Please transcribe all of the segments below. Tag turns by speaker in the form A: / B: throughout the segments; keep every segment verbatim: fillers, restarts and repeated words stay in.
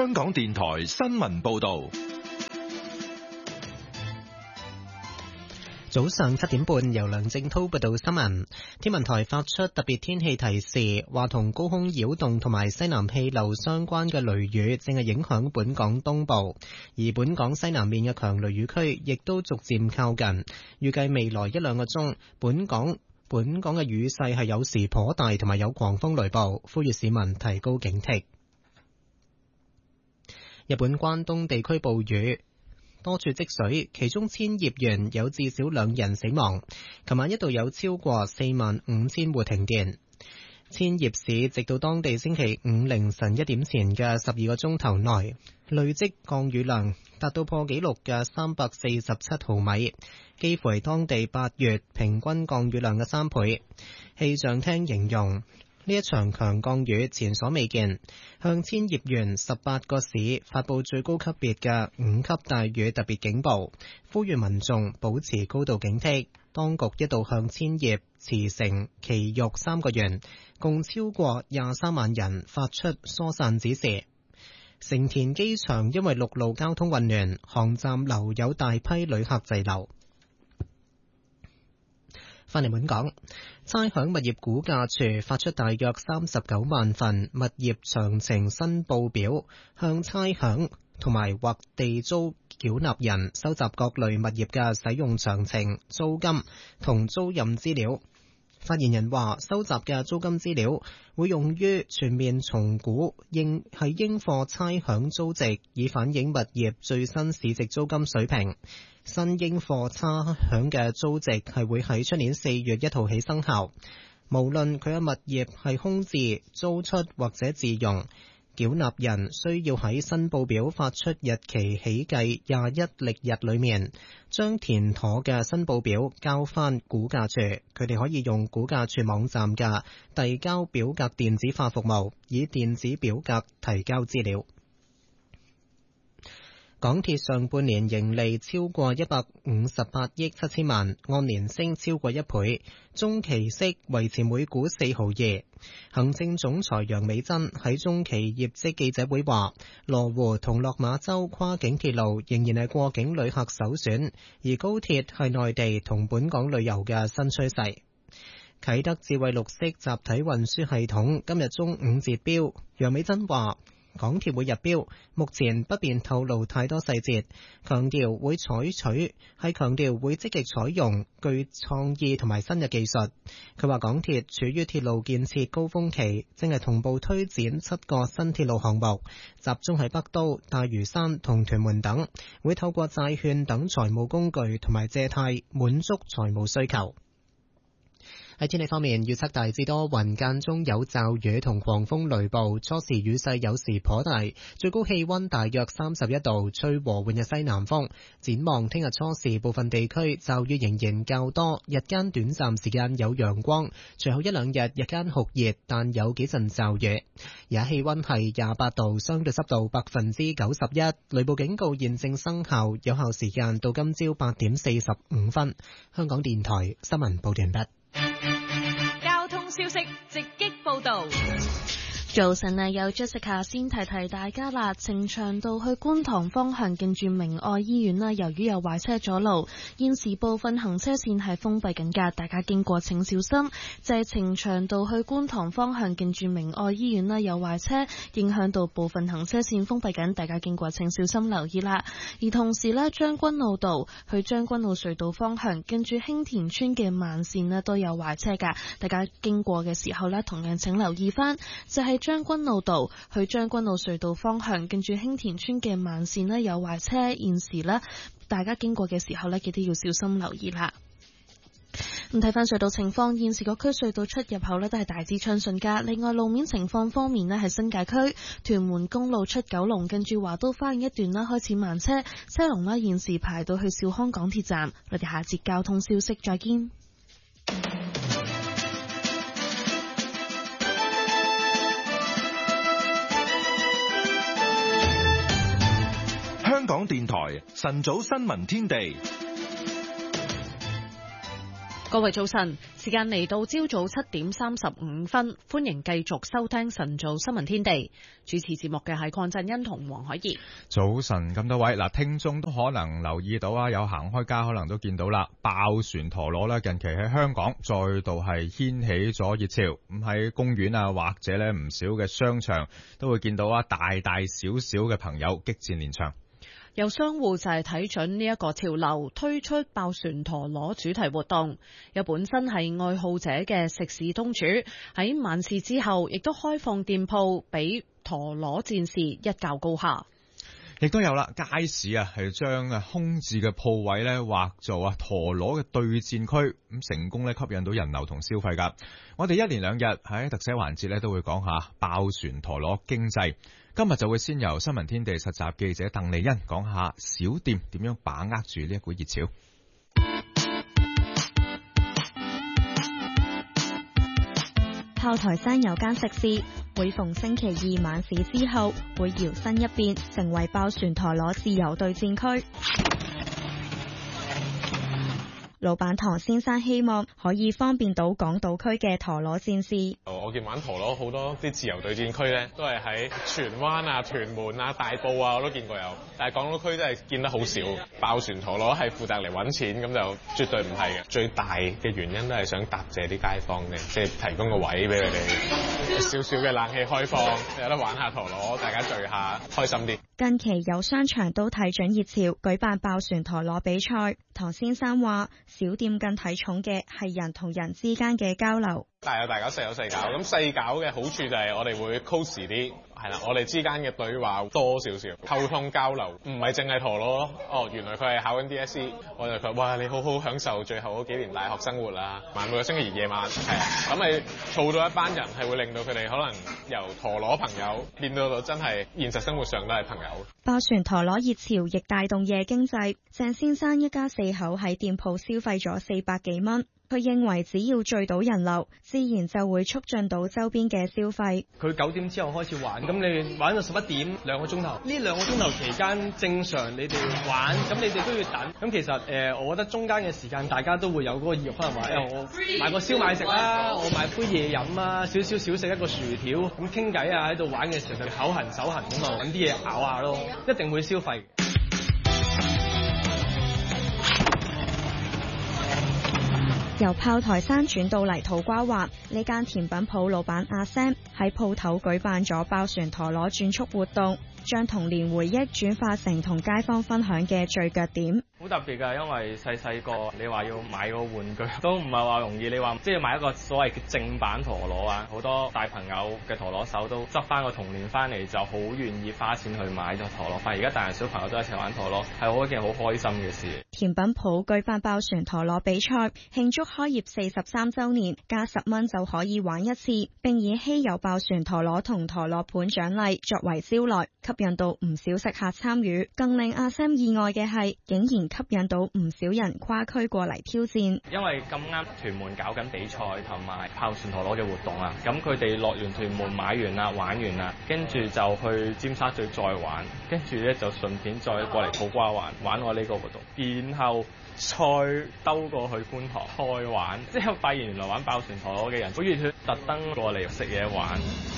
A: 香港電台新聞報道。
B: 早上七點半，由梁正濤報道新聞。天文台發出特別天氣提示，話同高空擾動同埋西南氣流相關嘅雷雨正係影響本港東部，而本港西南面嘅強雷雨區亦都逐漸靠近。預計未來一兩個鐘，本港本港嘅雨勢係有時頗大，同埋有狂風雷暴，呼籲市民提高警惕。日本關東地區暴雨，多處積水，其中千葉縣有至少兩人死亡。琴晚一度有超過四萬五千戶停電。千葉市直到當地星期五凌晨一點前嘅十二個鐘頭內，累積降雨量達到破紀錄嘅三百四十七毫米，幾乎係當地八月平均降雨量嘅三倍。氣象廳形容呢一場強降雨前所未見，向千葉縣十八個市發布最高級別嘅五級大雨特別警報，呼籲民眾保持高度警惕。當局一度向千葉、茨城、埼玉三個縣共超過廿三萬人發出疏散指示。成田機場因為陸路交通混亂，航站留有大批旅客滯留。翻嚟本港，差餉物業估價署發出大約三十九萬份物業詳情申報表，向差餉同埋或地租繳納人收集各類物業嘅使用詳情、租金同租賃資料。發言人話，收集嘅租金資料會用於全面重估應係應課差餉租值，以反映物業最新市值租金水平。新應課差餉嘅租值係會喺出年四月一號起生效，無論佢嘅物業係空置、租出或者自用。繳納人需要喺申報表發出日期起計廿一曆日裏面，將填妥嘅申報表交返估價署，佢哋可以用估價署網站嘅遞交表格電子化服務，以電子表格提交資料。港鐵上半年盈利超過一百五十八億七千萬，按年升超過一倍，中期息維持每股四毫二。行政總裁楊美珍喺中期業績記者會話，羅湖同落馬洲跨境鐵路仍然係過境旅客首選，而高鐵係內地同本港旅遊嘅新趨勢。啟德智慧綠色集體運輸系統今日中午截標，楊美珍話，港鐵會入標，目前不便透露太多細節，強調會採取係強調會積極採用具創意同埋新嘅技術。佢話港鐵處於鐵路建設高峰期，正係同步推展七個新鐵路項目，集中喺北都、大嶼山同屯門等，會透過債券等財務工具同埋借貸滿足財務需求。喺天氣方面，預測大致多雲，間中有驟雨同狂風雷暴，初時雨勢有時頗大，最高氣溫大約三十一度，吹和緩嘅西南風。展望聽日初時部分地區驟雨仍然較多，日間短暫時間有陽光，隨後一兩日日間酷熱，但有幾陣驟雨。而家氣溫係廿八度，相對濕度百分之九十一，雷暴警告現正生效，有效時間到今朝八點四十五分。香港電台新聞報道完畢。
C: 交通消息直擊報道。
D: 早晨啊，有 Jessica 先提提大家啦。呈祥道去觀塘方向近住明愛醫院啦，由於有壞車阻路，現時部分行車線係封閉緊㗎，大家經過請小心。就係呈祥道去觀塘方向近住明愛醫院啦，有壞車影響到部分行車線封閉緊，大家經過請小心留意啦。而同時咧，將軍澳道去將軍澳隧道方向近住興田村嘅慢線咧都有壞車㗎，大家經過嘅時候咧，同樣請留意翻，就係、是。將軍澳道去將軍澳隧道方向，近住興田村嘅慢線呢有壞車，現時呢大家經過嘅時候呢，記得要小心留意啦。咁睇翻隧道情況，現時各區隧道出入口呢都係大致暢順噶。另外路面情況方面呢，係新界區屯門公路出九龍，近住華都花園一段啦開始慢車，車龍呢現時排到去兆康港鐵站。我哋下節交通消息再見。
A: 香港電台晨早新聞天地，
E: 各位早晨，時間嚟到朝早七點三十五分，歡迎繼續收聽晨早新聞天地。主持節目嘅係鄺振欣同黃海怡。
F: 早晨咁多位嗱，聽眾都可能留意到啊，有行開街可能都見到啦，爆旋陀螺啦，近期喺香港再度係掀起咗熱潮。咁喺公園啊，或者咧唔少嘅商場都會見到啊，大大小小嘅朋友激戰連場。
E: 有商戶就係睇準呢一個潮流，推出爆旋陀螺主題活動。有本身係愛好者嘅食肆東主喺晚市之後，亦都開放店鋪俾陀螺戰士一較高下。
F: 亦都有啦，街市啊係將啊空置嘅鋪位咧劃做啊陀螺嘅對戰區，咁成功咧吸引到人流同消費噶。我哋一連兩日喺特寫環節咧都會講下爆旋陀螺經濟。今日就會先由新聞天地實習記者鄧麗欣講下小店點樣把握住呢一股熱潮。
G: 炮台山有間食肆，每逢星期二晚市之後，會搖身一變成為爆旋陀螺自由對戰區。老闆唐先生希望可以方便到港島區嘅陀螺戰士。
H: 我見玩陀螺好多啲自由對戰區咧，都係喺荃灣啊、屯門啊、大埔啊，我都見過有。但係港島區真係見得好少。爆旋陀螺係負責嚟揾錢，咁就絕對唔係嘅。最大嘅原因都係想答謝啲街坊嘅，即係提供個位俾佢哋，少少嘅冷氣開放，有得玩下陀螺，大家聚下，開心啲。
G: 近期有商場都睇準熱潮，舉辦爆旋陀螺比賽。唐先生話：小店更睇重嘅係人同人之間嘅交流。
H: 大有大搞，細有細搞。咁細搞嘅好處就係我哋會 close 啲，係啦，我哋之間嘅對話多少少溝通交流，唔係淨係陀螺。哦，原來佢係考緊 D S E， 我就佢哇，你好好享受最後嗰幾年大學生活啦。晚每個星期二夜晚，係啊，咁咪儲到一班人，係會令到佢哋可能由陀螺朋友變到到真係現實生活上都係朋友。
G: 爆旋陀螺熱潮亦帶動夜經濟。鄭先生一家四口喺店鋪消費咗四百幾蚊。佢認為只要聚到人流，自然就會促進到周邊嘅消費。
I: 佢九點之後開始玩，咁你玩到十一點兩個鐘頭，呢兩個鐘頭期間正常你哋玩，咁你哋都要等。咁其實誒、呃，我覺得中間嘅時間大家都會有嗰個意欲，可能話誒、哎，我買個燒賣食啦，我買杯嘢飲啊，少少少食一個薯條，咁傾偈啊，喺度玩嘅時候就口痕手痕咁啊，揾啲嘢咬下咯，一定會消費。
G: 由炮台山轉到嚟土瓜灣，呢間甜品鋪老闆阿 Sam 喺鋪頭舉辦咗爆旋陀螺轉速活動，將童年回憶轉化成同街坊分享嘅聚腳點。
J: 好特別㗎，因為細細個你話要買個玩具都唔係話容易，你話即係買一個所謂嘅正版陀螺啊，好多大朋友嘅陀螺手都執翻個童年翻嚟，就好願意花錢去買咗陀螺翻。而家大人小朋友都一齊玩陀螺，係好一件好開心嘅事。
G: 甜品鋪舉辦爆旋陀螺比賽，慶祝開業四十三週年，加十蚊就可以玩一次，並以稀有爆旋陀螺同陀螺盤獎勵作為招來，吸引到唔少食客參與。更令阿 Sam 意外嘅係，竟然吸引到唔少人跨區過嚟挑戰。
J: 因為咁啱屯門搞緊比賽同埋爆旋陀螺嘅活動啊，咁佢哋落完屯門買完啦，玩完啦，跟住就去尖沙咀再玩，跟住咧就順便再過嚟土瓜灣玩我呢個活動，然後再兜過去觀塘再玩，之後發現原來玩爆旋陀螺嘅人好熱血，特登過嚟食嘢玩。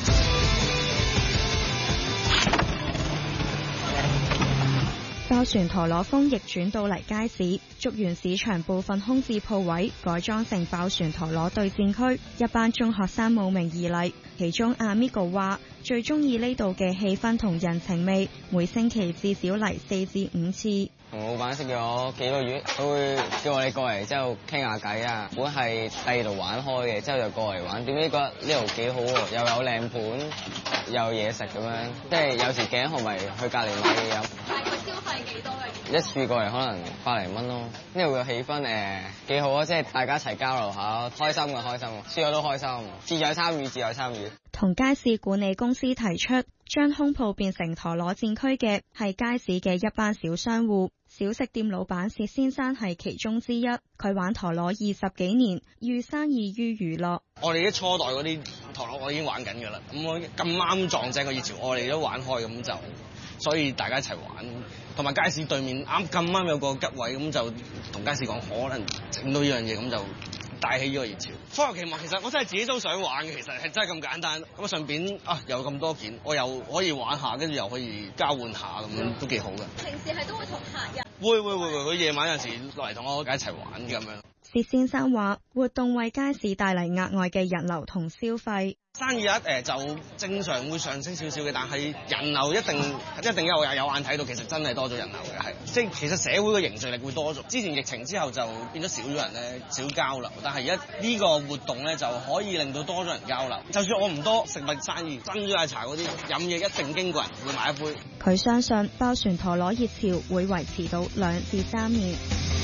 G: 爆旋陀螺風亦轉到嚟街市，竹園市場部分空置鋪位改裝成爆旋陀螺對戰區，一班中學生慕名而嚟。其中阿 Migo 話最中意呢度嘅氣氛同人情味，每星期至少嚟四至五次。
K: 同老闆識咗幾個月，佢會叫我哋過嚟之後傾下偈啊。本係第二度玩開嘅，之後就過嚟玩。點知覺得呢度幾好喎，又有靚盤，又有嘢食咁樣。即係有時頸渴咪去隔離買嘢飲。大概消費幾多嘅？一次過嚟可能百零蚊咯。呢度嘅氣氛誒幾好啊，即係大家一齊交流下，開心嘅開心，輸咗都開心，自在參與，自在參與。
G: 同街市管理公司提出將空鋪變成陀螺戰區嘅係街市嘅一班小商戶。小食店老闆薛先生係其中之一，佢玩陀螺二十幾年，寓生意於娛樂。
L: 我哋啲初代嗰啲陀螺我已經玩緊㗎啦，咁我咁啱撞正個熱潮，我哋都玩開，咁就所以大家一齊玩。同埋街市對面啱咁啱有個吉位，咁就同街市講可能整到呢樣嘢，咁就帶起呢個熱潮。科學期望其實我真係自己都想玩嘅，其實係真係咁簡單。咁啊順便啊有咁多件，我又可以玩下，跟住又可以交換下咁樣，都幾好嘅。
M: 平時係都會同客人
L: 會會會會，佢夜晚有陣時落嚟同我一齊玩咁樣。
G: 薛先生話：活動為街市帶嚟額外嘅人流同消費。
L: 生意一誒就正常會上升少少嘅，但係人流一定一定有有眼睇到，其實真係多咗人流嘅，係即係其實社會嘅凝聚力會多咗。之前疫情之後就變咗少咗人咧，少交流，但係而家呢個活動咧就可以令到多咗人交流。就算我唔多食物生意，珍珠奶茶嗰啲飲嘢一定經過人會買一杯。
G: 佢相信爆旋陀螺熱潮會維持到兩至三年。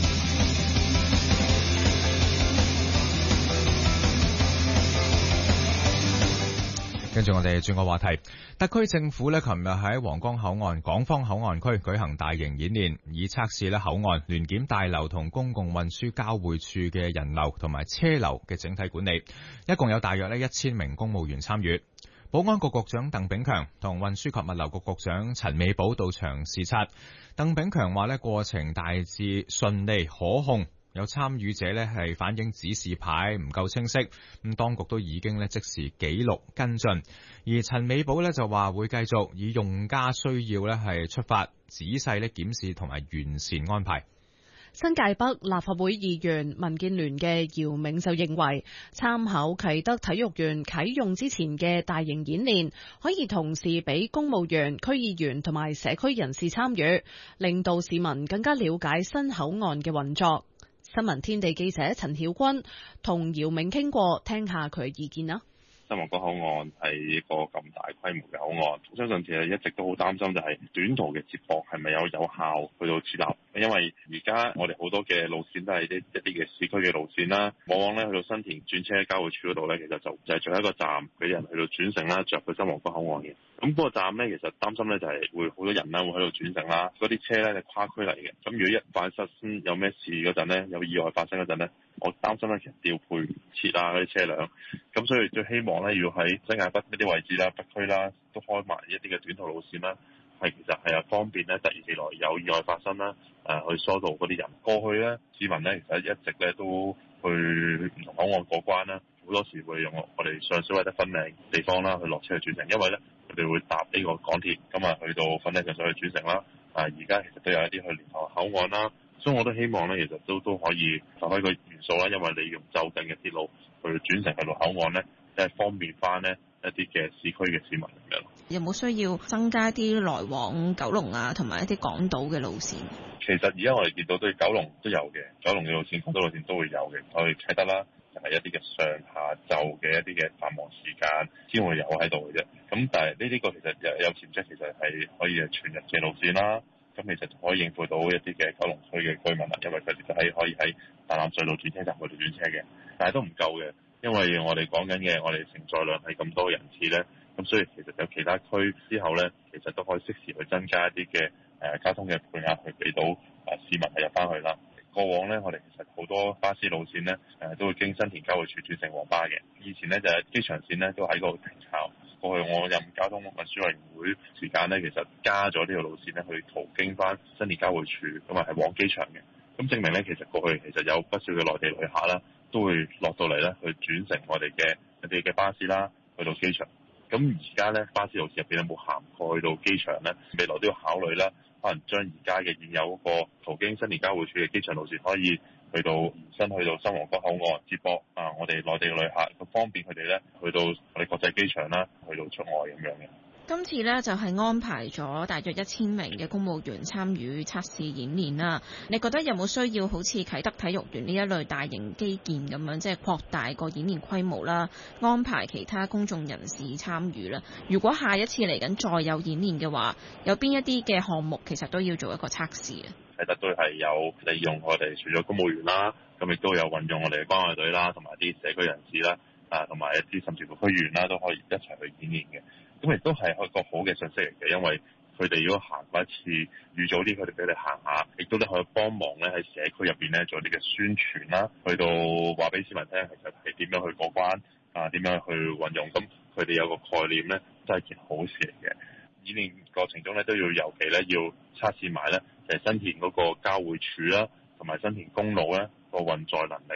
F: 跟住我哋轉個話題，特區政府呢，琴日喺皇崗口岸港方口岸區舉行大型演練，以測試呢口岸聯檢大樓同公共運輸交匯處嘅人流同埋車流嘅整體管理，一共有大約呢一千名公務員參與。保安局局長鄧炳強同運輸及物流局局長陳美寶到場視察。鄧炳強話呢過程大致順利可控。有參與者呢係反映指示牌唔夠清晰，咁當局都已經呢即時記錄跟進。而陳美寶呢就話會繼續以用家需要呢係出發，仔細呢檢視同埋完善安排。
E: 新界北立法會議員民建聯嘅姚明就認為，參考啟德體育園啟用之前嘅大型演練，可以同時俾公務員、區議員同埋社區人士參與，令到市民更加了解新口岸嘅運作。新聞天地記者陳曉君同姚明傾過，聽下佢意見啦。
N: 新皇崗口岸係一個咁大規模嘅口岸，我相信其實一直都好擔心，就係短途嘅接駁係咪有有效去到設立？因為而家我哋好多嘅路線都係一一啲嘅市區嘅路線啦，往往咧去到新田轉車交匯處嗰度咧，其實就就係最後一個站俾人去到轉乘啦，着去新皇崗口岸嘅。咁嗰個站咧，其實擔心咧就係會好多人啦，會喺度轉乘啦，嗰啲車咧係跨區嚟嘅。咁如果一發生有咩事嗰陣咧，有意外發生嗰陣咧，我擔心咧其實調配設啊嗰啲車輛，咁所以最希望咧要喺新界北呢啲位置啦、北區啦，都開埋一啲嘅短途路線啦，係其實係啊方便咧，突如其來有意外發生啦，誒去疏導嗰啲人。過去咧市民咧其實一直咧都去唔同口岸過關啦，好多時會用我哋上水或者粉嶺地方啦去落車去轉乘，因為咧佢哋會搭呢個港鐵咁啊去到粉嶺上水去轉乘啦。啊而家其實都有一啲去蓮塘口岸啦。所以我都希望咧，其實都都可以發揮個元素啦，因為你用就近嘅鐵路去轉乘去到口岸咧，即係方便翻呢一啲嘅市區嘅市民咁樣。
O: 有冇需要增加啲來往九龍啊，同埋一啲港島嘅路線？
N: 其實而家我哋見到對九龍都有嘅，九龍嘅路線、港島路線都會有嘅。我哋睇得啦，就係一啲嘅上下晝嘅一啲嘅繁忙時間先會有喺度嘅啫。咁但係呢啲個其實有有潛質，其實係可以係全日嘅路線啦。咁其實就可以應付到一啲嘅九龍區嘅居民啦，因為佢哋就係可以喺大欖隧道轉車站去到轉車嘅，但係都唔夠嘅，因為我哋講緊嘅我哋承載量係咁多人次咧，咁所以其實有其他區之後咧，其實都可以適時去增加一啲嘅誒交通嘅配額去俾到啊市民係入翻去啦。過往咧，我哋其實好多巴士路線咧誒都會經新田交匯處轉乘黃巴嘅，以前咧就係機場線咧都喺嗰度停靠。過去我任交通運輸委員會時間咧，其實加咗呢條路線咧，去途經翻新田交匯處，咁啊係往機場嘅。咁證明咧，其實過去其實有不少嘅內地旅客啦，都會落到嚟咧，去轉乘我哋嘅一啲嘅巴士啦，去到機場。咁而家咧，巴士路線入邊有冇涵蓋去到機場咧？未來都要考慮啦，可能將而家嘅現有嗰個途經新田交匯處嘅機場路線可以去到延伸去到新皇崗口岸接駁啊，我哋內地嘅旅客，咁方便佢哋咧去到我哋國際機場啦，去到出外咁樣嘅。
O: 今次呢，就係安排咗大約一千名嘅公務員參與測試演練啦。你覺得有冇需要好似啟德體育園呢一類大型基建咁樣，即係擴大個演練規模啦，安排其他公眾人士參與啦？如果下一次嚟緊再有演練嘅話，有邊一啲嘅項目其實都要做一個測試啊？
N: 啟德都係有利用我哋除咗公務員啦，咁亦都有運用我哋嘅關愛隊啦，同埋啲社區人士啦，啊，同埋一啲甚至乎區議員啦，都可以一齊去演練嘅。咁亦都係一個好嘅信息嚟嘅，因為佢哋如果行過一次預早啲，佢哋俾你行下，亦都咧可以幫忙咧喺社區入邊咧做啲嘅宣傳啦，去到話俾市民聽，其實係點樣去過關啊，點樣去運用，咁佢哋有個概念咧，真係件好事嚟嘅。演練過程中咧都要尤其咧要測試埋咧，就係新田嗰個交匯處啦，同埋新田公路咧個運載能力。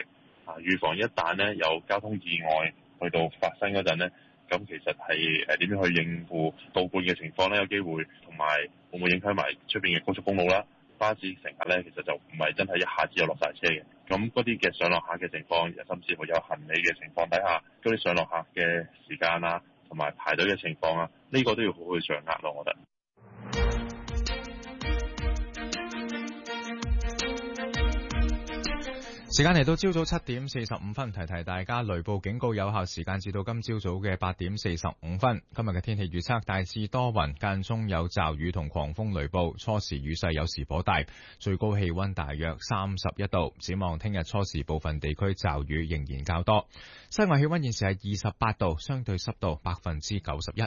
N: 啊，預防一旦咧有交通意外去到發生嗰陣咧，咁其實係誒點樣去應付倒灌嘅情況咧？有機會同埋會唔會影響埋出邊嘅高速公路啦？巴士乘客咧其實就唔係真係一下子就落晒車嘅，咁嗰啲嘅上落客嘅情況，甚至乎有行李嘅情況底下，嗰啲上落客嘅時間啊，同埋排隊嘅情況啊，呢個都要好好去掌握咯，我覺得。
F: 時間嚟到朝早七點四十五分，提提大家雷暴警告有效時間至到今朝早嘅八點四十五分。今日嘅天氣預測大致多雲，間中有驟雨同狂風雷暴，初時雨勢有時頗大，最高氣溫大約三十一度。展望聽日初時部分地區驟雨仍然較多。室外氣溫現時係二十八度，相對濕度百分之九十一。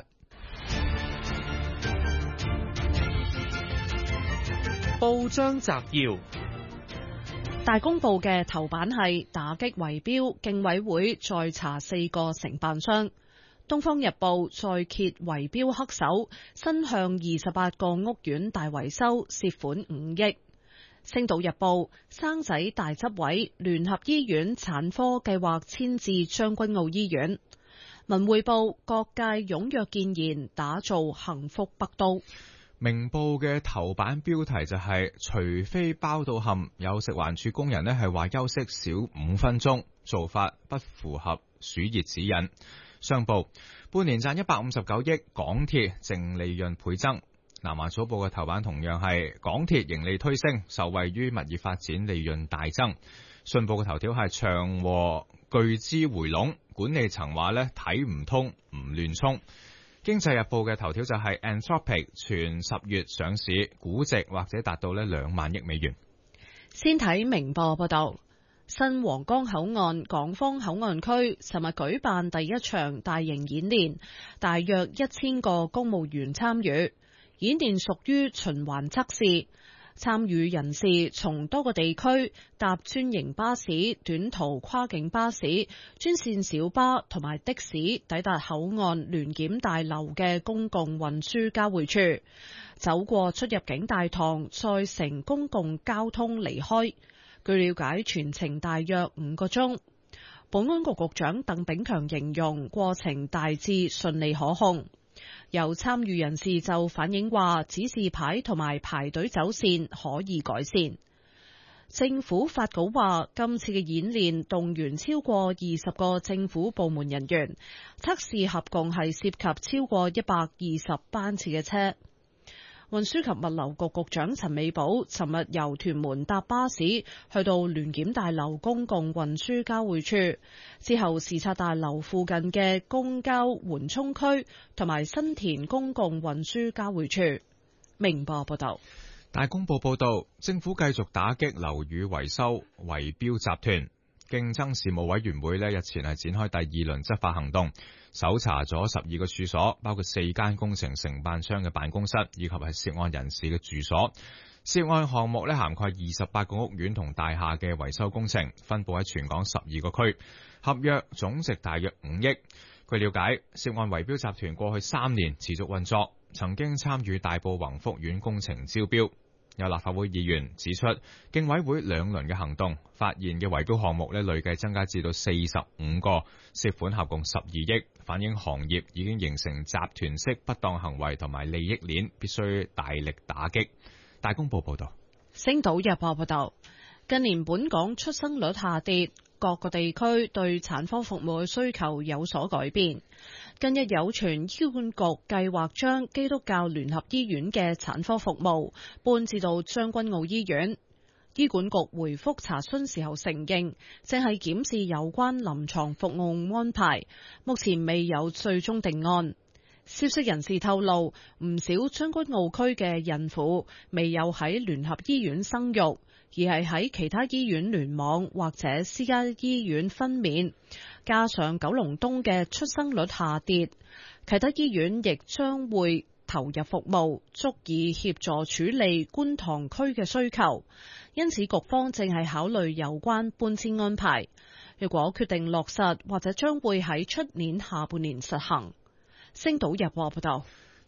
P: 報章摘要。
E: 大公報嘅頭版係打擊圍標，競委會再查四個承辦商。東方日報再揭圍標黑手，新向二十八個屋苑大維修，涉款五億。星島日報生仔大執位，聯合醫院產科計劃遷至將軍澳醫院。文匯報各界踴躍建言，打造幸福北都。
F: 明報嘅頭版標題就係、是、除非包到冚，有食環署工人呢係話休息少五分鐘，做法不符合暑熱指引。商報半年賺一百五十九億，港鐵淨利潤倍增。南華早報嘅頭版同樣係港鐵盈利推升，受惠於物業發展利潤大增。信報嘅頭條係長和巨資回籠，管理層話呢睇唔通，唔亂衝。經濟日報嘅頭條就係 Anthropic 全十月上市，估值或者達到呢兩萬億美元。
E: 先睇明報報道，新皇崗口岸港方口岸區尋日舉辦第一場大型演練，大約一千個公務員參與。演練屬於循環測試，參與人士從多個地區搭專營巴士、短途跨境巴士、專線小巴同埋的士抵達口岸聯檢大樓嘅公共運輸交匯處，走過出入境大堂，再乘公共交通離開。據了解，全程大約五個鐘。保安局局長鄧炳強形容過程大致順利可控。有參與人士就反映話，指示牌同埋排隊走線可以改善。政府發稿話，今次嘅演練動員超過二十個政府部門人員，測試合共係涉及超過一百二十班次嘅車。運輸及物流局局長陳美寶尋日由屯門搭巴士去到聯檢大樓公共運輸交匯處，之後視察大樓附近嘅公交緩衝區同埋新田公共運輸交匯處。明報報道。
F: 大公報報道，政府繼續打擊樓宇維修圍標集團。競爭事務委員會呢日前係展開第二輪執法行動，搜查咗十二個處所，包括四間工程承辦商嘅辦公室，以及係涉案人士嘅住所。涉案項目呢涵蓋二十八個屋苑同大廈嘅維修工程，分佈喺全港十二個區，合約總值大約五億。據了解，涉案圍標集團過去三年持續運作，曾經參與大埔宏福苑工程招標。有立法會議員指出，競委會兩輪嘅行動發現嘅圍標項目咧，累計增加至到四十五個，涉款合共十二億，反映行業已經形成集團式不當行為同埋利益鏈，必須大力打擊。大公報報道。
E: 星島日報報道，近年本港出生率下跌，各個地區對產科服務嘅需求有所改變。近日有傳醫管局計劃將基督教聯合醫院嘅產科服務搬至到將軍澳醫院。醫管局回覆查詢時候承認，正係檢視有關臨床服務安排，目前未有最終定案。消息人士透露，唔少將軍澳區嘅孕婦未有喺聯合醫院生育，而係喺其他醫院聯網或者私家醫院分娩。加上九龍東嘅出生率下跌，啟德醫院亦將會投入服務，足以協助處理觀塘區嘅需求。因此，局方正係考慮有關搬遷安排。若果決定落實，或者將會喺出年下半年實行。星島日報報道。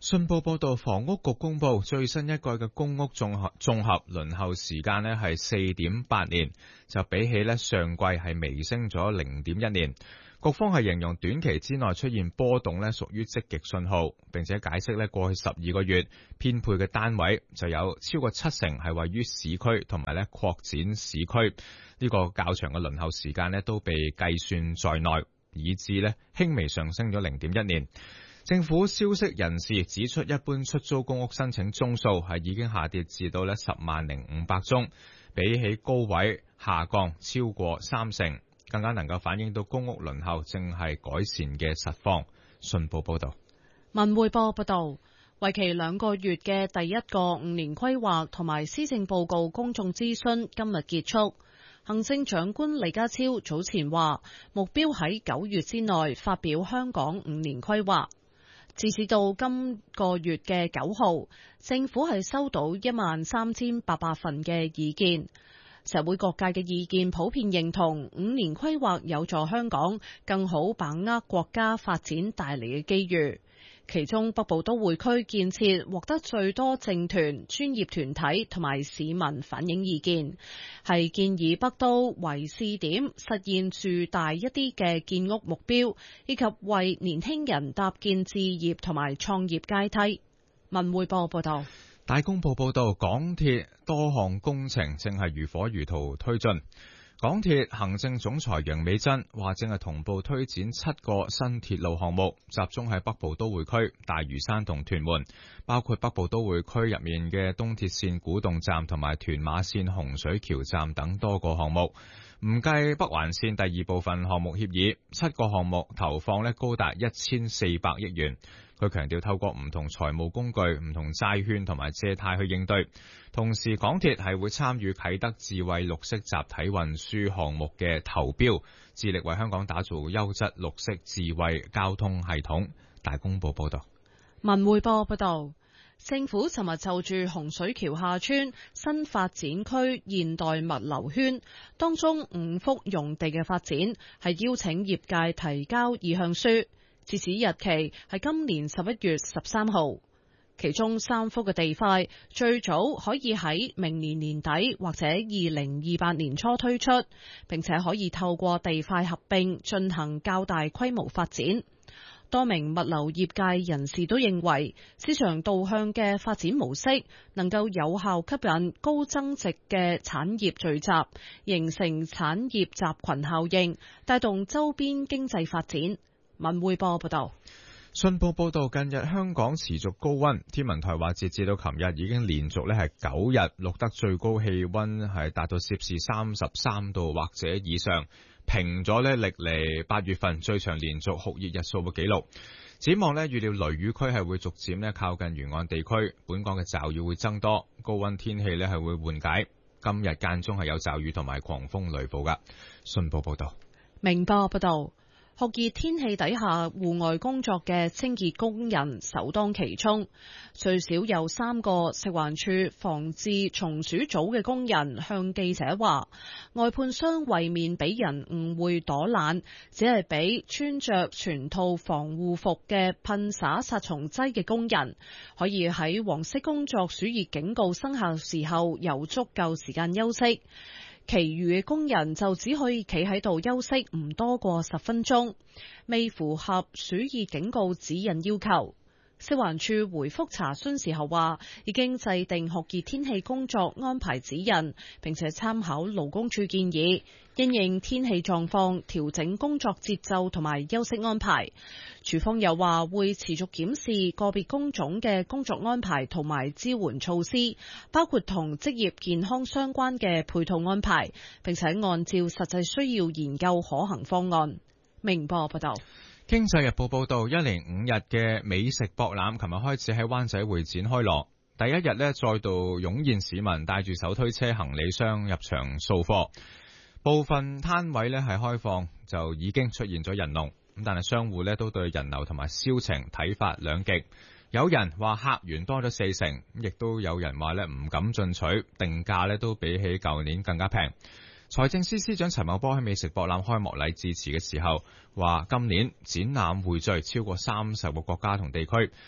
F: 信報報道，房屋局公布最新一季嘅公屋綜合綜合輪候時間呢係四點八年，就比起呢上季係微升咗零點一年。局方係形容短期之內出現波動呢屬於積極信號，並且解釋呢過去十二個月編配嘅單位就有超過七成係位於市區同埋呢擴展市區，呢個較長嘅輪候時間呢都被計算在內，以致呢輕微上升咗零點一年。政府消息人士指出，一般出租公屋申請宗數係已經下跌至到呢十萬零五百宗，比起高位下降超過三成，更加能夠反映到公屋輪候正係改善嘅實況。信報報道。
E: 文匯報報道，為期兩個月嘅第一個五年規劃同埋施政報告公眾諮詢今日結束。行政長官李家超早前話，目標喺九月之內發表香港五年規劃。截至到今個月嘅九號，政府係收到一萬三千八百份嘅意見，社會各界嘅意見普遍認同五年規劃有助香港更好把握國家發展帶嚟嘅機遇。其中北部都會區建設獲得最多政團、專業團體同埋市民反映意見，係建議北都為試點，實現住大一啲嘅建屋目標，以及為年輕人搭建置業同埋創業階梯。文匯報報道。
F: 大公報報道，港鐵多項工程正係如火如荼推進。港鐵行政總裁楊美珍話，正係同步推展七個新鐵路項目，集中喺北部都會區、大嶼山同屯門，包括北部都會區入面嘅東鐵線古洞站同埋屯馬線洪水橋站等多個項目。唔計北環線第二部分項目協議，七個項目投放咧高達一千四百億元。佢強調透過唔同財務工具、唔同債券同埋借貸去應對，同時港鐵係會參與啟德智慧綠色集體運輸項目嘅投標，致力為香港打造優質綠色智慧交通系統。大公報報道。
E: 文匯報報道，政府尋日就住洪水橋下村新發展區現代物流圈當中五幅用地嘅發展，係邀請業界提交意向書。截止日期係今年十一月十三號，其中三幅嘅地塊最早可以喺明年年底或者二零二八年初推出，並且可以透過地塊合併進行較大規模發展。多名物流業界人士都認為，市場導向嘅發展模式能夠有效吸引高增值嘅產業聚集，形成產業集群效應，帶動周邊經濟發展。文匯報報道。
F: 信報報道，近日香港持續高溫，天文台話截至到琴日已經連續咧係九日錄得最高氣溫係達到攝氏三十三度或者以上，平咗咧歷嚟八月份最長連續酷熱日數嘅紀錄。展望咧預料雷雨區係會逐漸咧靠近沿岸地區，本港嘅驟雨會增多，高溫天氣咧係會緩解。今日間中係有驟雨同埋狂風雷暴噶。信報報道。
E: 明報報道。酷熱天氣底下，戶外工作嘅清潔工人首當其衝，最少有三個食環署防治蟲鼠組嘅工人向記者話，外判商為免俾人誤會躲懶，只係俾穿着全套防護服嘅噴灑殺蟲劑嘅工人，可以喺黃色工作暑熱警告生效時候有足夠時間休息。其餘嘅工人就只可以企喺度休息唔多過十分鐘，未符合暑熱警告指引要求。食環署回覆查詢時候話，已經制定酷熱天氣工作安排指引，並且參考勞工處建議，因應天氣狀況調整工作節奏同埋休息安排。署方又話會持續檢視個別工種嘅工作安排同埋支援措施，包括同職業健康相關嘅配套安排，並且按照實際需要研究可行方案。明報報道。
F: 經濟日報報道，一連五日嘅美食博覽，琴日開始喺灣仔會展開鑼。第一日呢，再度湧現市民帶住手推車、行李箱入場掃貨。部分攤位呢係開放，就已經出現咗人龍。咁但係商戶呢都對人流同埋銷情睇法兩極。有人話客源多咗四成，亦都有人話呢唔敢進取，定價呢都比起舊年更加平。財政司司長陳茂波喺美食博覽開幕禮致辭嘅時候話，今年展覽匯聚超過三十個國家同地區，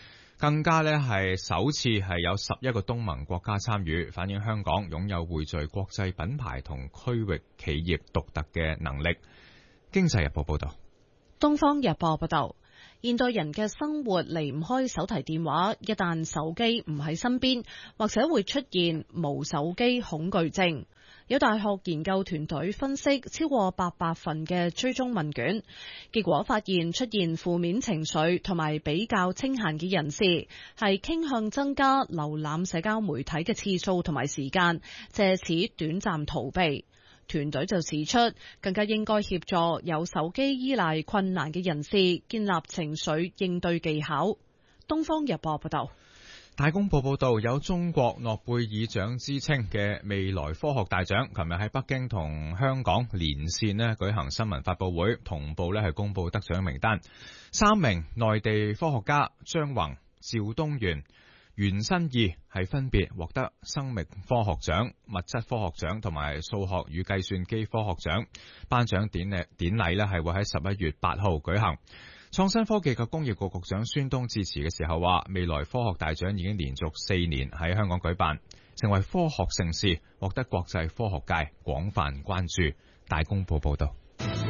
F: 更加呢係首次係有十一個東盟國家參與，反映香港擁有匯聚國際品牌同區域企業獨特嘅能力。經濟日報報道。
E: 東方日報報道，現代人嘅生活離唔開手提電話，一旦手機唔喺身邊，或者會出現無手機恐懼症。有大學研究團隊分析超過八百份嘅追蹤問卷，結果發現出現負面情緒同埋比較清閒嘅人士，係傾向增加瀏覽社交媒體嘅次數同埋時間，借此短暫逃避。團隊就指出，更加應該協助有手機依賴困難嘅人士建立情緒應對技巧。東方日報報道。
F: 大公報報道，有中國諾貝爾獎之稱嘅未來科學大獎，琴日喺北京同香港連線呢舉行新聞發佈會，同步呢係公布得獎名單。三名內地科學家張宏、趙東元、袁新義係分別獲得生命科學獎、物質科學獎同埋數學與計算機科學獎。頒獎典禮典禮呢係會喺十一月八號舉行。創新科技及工業局局長孫東致辭嘅時候話，未來科學大獎已經連續四年喺香港舉辦，成為科學盛事，獲得國際科學界廣泛關注。大公報報道。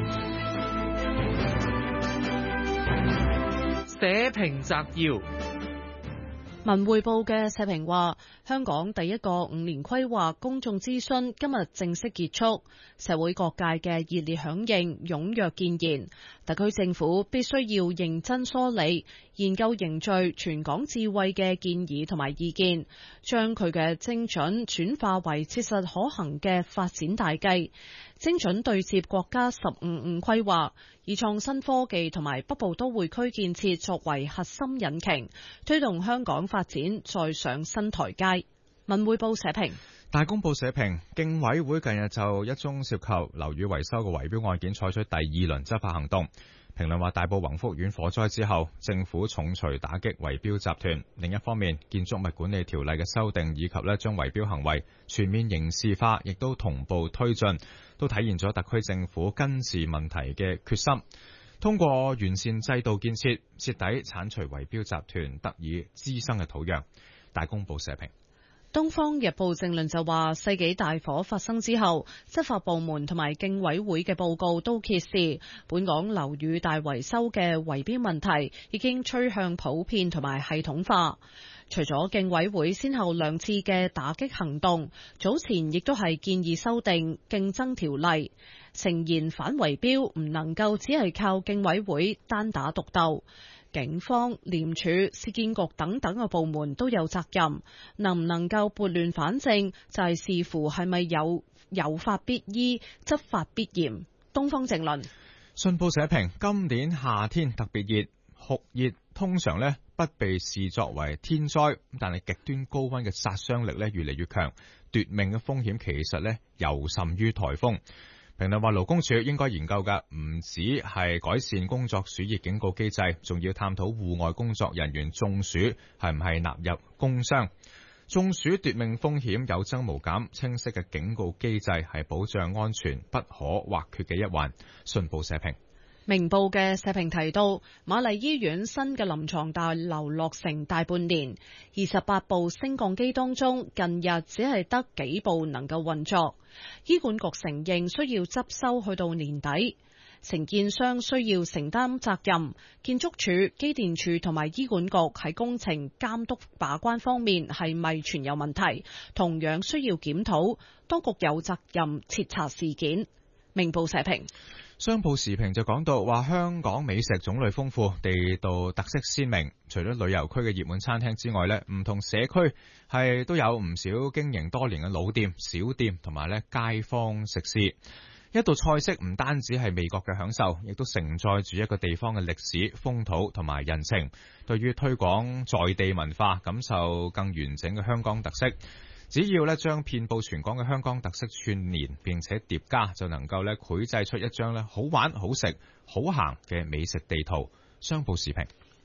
P: 社評摘要。
E: 文匯報嘅社評話，香港第一個五年規劃公眾諮詢今日正式結束，社會各界嘅熱烈響應、踴躍建言，特區政府必須要認真梳理、研究凝聚全港智慧嘅建議同埋意見，將佢嘅精準轉化為切實可行嘅發展大計，精準對接國家十五五規劃，以創新科技同埋北部都會區建設作為核心引擎，推動香港發展再上新台階。文匯報社評。
F: 大公報社評，競委會近日就一宗涉及樓宇維修嘅圍標案件採取第二輪執法行動。評論話，大埔宏福苑火災之後，政府重錘打擊圍標集團。另一方面，建築物管理條例嘅修訂以及咧將圍標行為全面刑事化，亦都同步推進，都體現咗特區政府根治問題嘅決心。通過完善制度建設，徹底剷除圍標集團得以滋生嘅土壤。大公報社評。
E: 東方日報正論就話，世紀大火發生之後，執法部門同埋競委會嘅報告都揭示，本港樓宇大維修嘅圍標問題已經趨向普遍同埋系統化。除咗競委會先後兩次嘅打擊行動，早前亦都係建議修訂競爭條例，誠言反圍標唔能夠只係靠競委會單打獨鬥。警方、廉署、市建局等等嘅部門都有責任，能唔能夠撥亂反正，就係視乎係咪有有法必依、執法必嚴。東方正論。
F: 信報社評，今年夏天特別熱，酷熱通常呢不被視作為天災，但係極端高溫嘅殺傷力呢越嚟越強，奪命嘅風險其實呢尤甚於颱風。評論話，勞工處應該研究嘅唔止係改善工作暑熱警告機制，仲要探討戶外工作人員中暑係唔係納入工傷。中暑奪命風險有增無減，清晰嘅警告機制係保障安全不可或缺嘅一環。信報社評。
E: 明報嘅社評提到，瑪麗醫院新嘅臨床大樓落成大半年，二十八部升降機當中，近日只係得幾部能夠運作。醫管局承認需要執收去到年底，承建商需要承擔責任，建築署、機電署同埋醫管局喺工程監督把關方面係咪存有問題，同樣需要檢討，當局有責任徹查事件。明報社評。
F: 商報時評就講到話，香港美食種類豐富，地道特色鮮明。除咗旅遊區嘅熱門餐廳之外呢，唔同社區係都有唔少經營多年嘅老店、小店同埋咧街坊食肆。一道菜式唔單止係味覺嘅享受，亦都承載住一個地方嘅歷史、風土同埋人情。對於推廣在地文化，感受更完整嘅香港特色。只要咧將遍佈全港嘅香港特色串聯並且疊加，就能夠咧繪製出一張咧好玩、好食、好行嘅美食地圖。商報時評。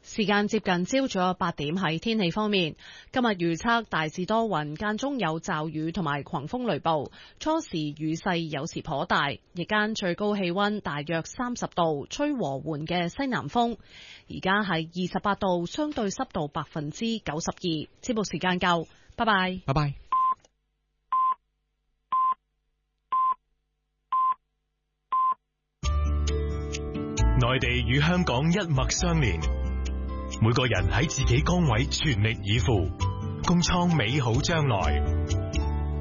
E: 時間接近朝早八點，喺天氣方面，今日預測大致多雲，間中有驟雨同埋狂風雷暴，初時雨勢有時頗大，日間最高氣溫大約三十度，吹和緩嘅西南風。而家係二十八度，相對濕度百分之九十二。節目時間夠，拜拜，
F: 拜拜。
Q: 內地與香港一脈相連，每個人喺自己崗位全力以赴，共創美好將來。